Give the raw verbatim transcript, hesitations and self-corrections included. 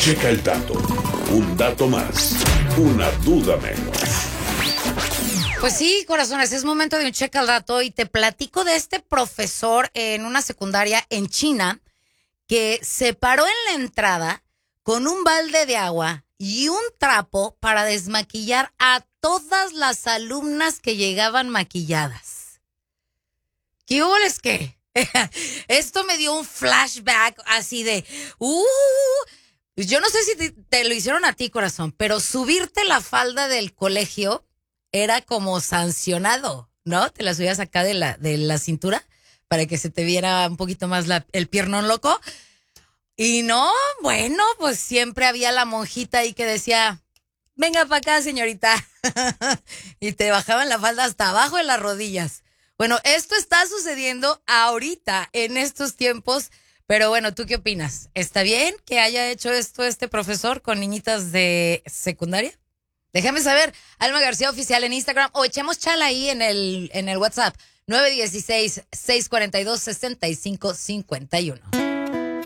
Checa el dato. Un dato más. Una duda menos. Pues sí, corazones, es momento de un checa al dato y te platico de este profesor en una secundaria en China que se paró en la entrada con un balde de agua y un trapo para desmaquillar a todas las alumnas que llegaban maquilladas. ¿Qué hubo les qué? Esto me dio un flashback así de... Uh, yo no sé si te, te lo hicieron a ti, corazón, pero subirte la falda del colegio era como sancionado, ¿no? Te la subías acá de la, de la cintura para que se te viera un poquito más la, el piernón loco. Y no, bueno, pues siempre había la monjita ahí que decía, venga para acá, señorita. Y te bajaban la falda hasta abajo de las rodillas. Bueno, esto está sucediendo ahorita, en estos tiempos. Pero bueno, ¿tú qué opinas? ¿Está bien que haya hecho esto este profesor con niñitas de secundaria? Déjame saber, Alma García Oficial en Instagram o echemos chala ahí en el, en el WhatsApp nueve uno seis, seis cuatro dos, seis cinco cinco uno.